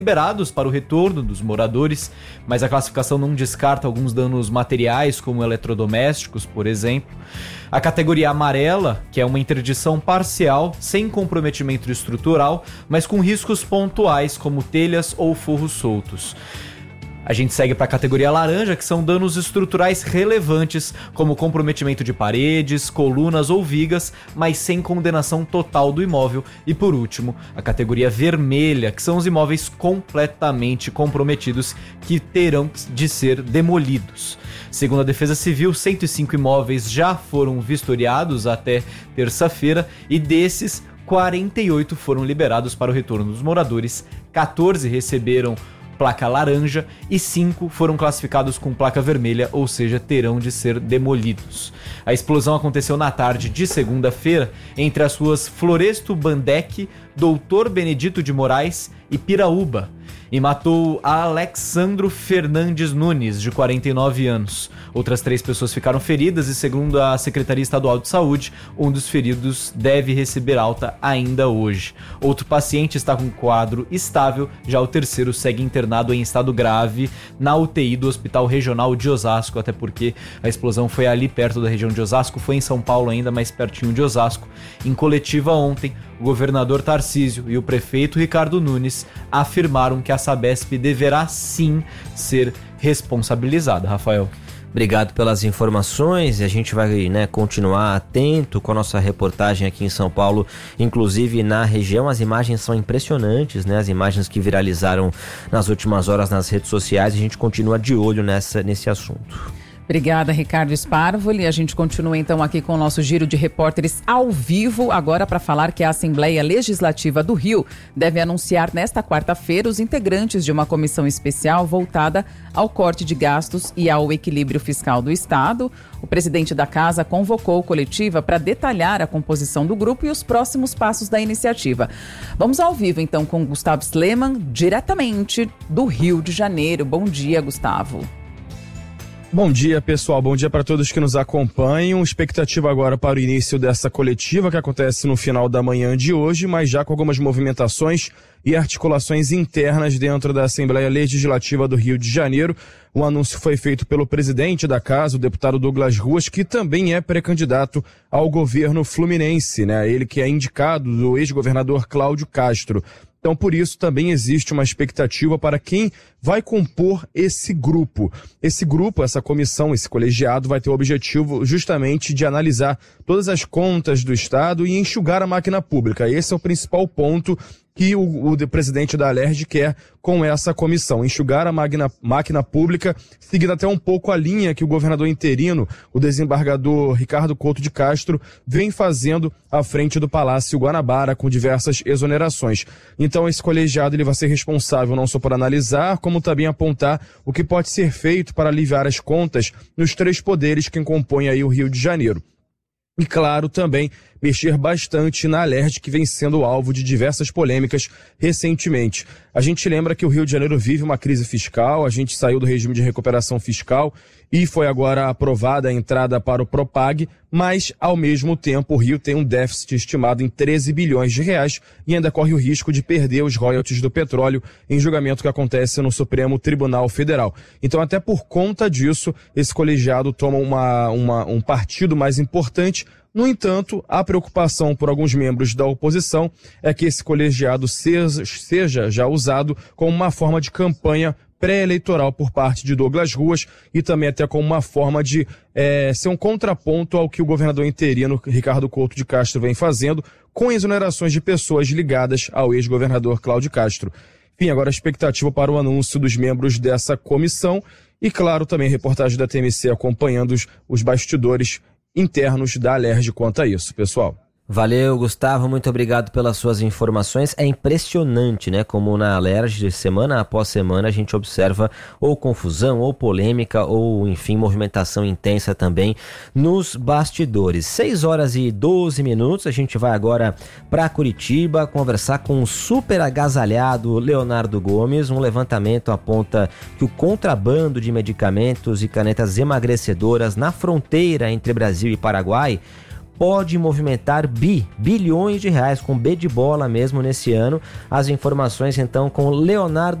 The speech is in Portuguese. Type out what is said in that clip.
liberados para o retorno dos moradores, mas a classificação não descarta alguns danos materiais, como eletrodomésticos, por exemplo. A categoria amarela, que é uma interdição parcial, sem comprometimento estrutural, mas com riscos pontuais, como telhas ou forros soltos. A gente segue para a categoria laranja, que são danos estruturais relevantes, como comprometimento de paredes, colunas ou vigas, mas sem condenação total do imóvel. E por último, a categoria vermelha, que são os imóveis completamente comprometidos, que terão de ser demolidos. Segundo a Defesa Civil, 105 imóveis já foram vistoriados até terça-feira, e desses, 48 foram liberados para o retorno dos moradores, 14 receberam placa laranja e 5 foram classificados com placa vermelha, ou seja, terão de ser demolidos. A explosão aconteceu na tarde de segunda-feira entre as ruas Floresto Bandeck, Doutor Benedito de Moraes e Piraúba, e matou a Alexandro Fernandes Nunes, de 49 anos. Outras 3 pessoas ficaram feridas e, segundo a Secretaria Estadual de Saúde, um dos feridos deve receber alta ainda hoje. Outro paciente está com quadro estável, já o terceiro segue internado em estado grave na UTI do Hospital Regional de Osasco, até porque a explosão foi ali perto da região de Osasco, foi em São Paulo ainda, mais pertinho de Osasco. Em coletiva ontem, o governador Tarcísio e o prefeito Ricardo Nunes afirmaram que a Sabesp deverá sim ser responsabilizada. Rafael. Obrigado pelas informações, e a gente vai continuar atento com a nossa reportagem aqui em São Paulo, inclusive na região. As imagens são impressionantes, as imagens que viralizaram nas últimas horas nas redes sociais. A gente continua de olho nesse assunto. Obrigada, Ricardo Sparvoli. A gente continua então aqui com o nosso giro de repórteres ao vivo, agora para falar que a Assembleia Legislativa do Rio deve anunciar nesta quarta-feira os integrantes de uma comissão especial voltada ao corte de gastos e ao equilíbrio fiscal do Estado. O presidente da casa convocou coletiva para detalhar a composição do grupo e os próximos passos da iniciativa. Vamos ao vivo então com Gustavo Sleman, diretamente do Rio de Janeiro. Bom dia, Gustavo. Bom dia, pessoal. Bom dia para todos que nos acompanham. Expectativa agora para o início dessa coletiva que acontece no final da manhã de hoje, mas já com algumas movimentações e articulações internas dentro da Assembleia Legislativa do Rio de Janeiro. O anúncio foi feito pelo presidente da casa, o deputado Douglas Ruas, que também é pré-candidato ao governo fluminense, Ele que é indicado do ex-governador Cláudio Castro. Então, por isso, também existe uma expectativa para quem vai compor esse grupo. Esse grupo, essa comissão, esse colegiado vai ter o objetivo justamente de analisar todas as contas do Estado e enxugar a máquina pública. Esse é o principal ponto que o presidente da Alerj quer com essa comissão, enxugar a máquina pública, seguindo até um pouco a linha que o governador interino, o desembargador Ricardo Couto de Castro, vem fazendo à frente do Palácio Guanabara, com diversas exonerações. Então esse colegiado ele vai ser responsável não só por analisar, como também apontar o que pode ser feito para aliviar as contas nos 3 poderes que compõem aí o Rio de Janeiro. E, claro, também mexer bastante na Alerj, que vem sendo alvo de diversas polêmicas recentemente. A gente lembra que o Rio de Janeiro vive uma crise fiscal, a gente saiu do regime de recuperação fiscal e foi agora aprovada a entrada para o Propag, mas, ao mesmo tempo, o Rio tem um déficit estimado em 13 bilhões de reais e ainda corre o risco de perder os royalties do petróleo em julgamento que acontece no Supremo Tribunal Federal. Então, até por conta disso, esse colegiado toma um partido mais importante. No entanto, a preocupação por alguns membros da oposição é que esse colegiado seja já usado como uma forma de campanha pré-eleitoral por parte de Douglas Ruas e também até como uma forma de ser um contraponto ao que o governador interino Ricardo Couto de Castro vem fazendo com exonerações de pessoas ligadas ao ex-governador Cláudio Castro. Enfim, agora a expectativa para o anúncio dos membros dessa comissão e, claro, também a reportagem da TMC acompanhando os bastidores internos da Alerj quanto a isso, pessoal. Valeu, Gustavo, muito obrigado pelas suas informações. É impressionante, como na Alerj, semana após semana, a gente observa ou confusão, ou polêmica, ou, enfim, movimentação intensa também nos bastidores. 6h12, a gente vai agora para Curitiba conversar com o super agasalhado Leonardo Gomes. Um levantamento aponta que o contrabando de medicamentos e canetas emagrecedoras na fronteira entre Brasil e Paraguai pode movimentar bilhões de reais, com B de bola mesmo nesse ano. As informações então com Leonardo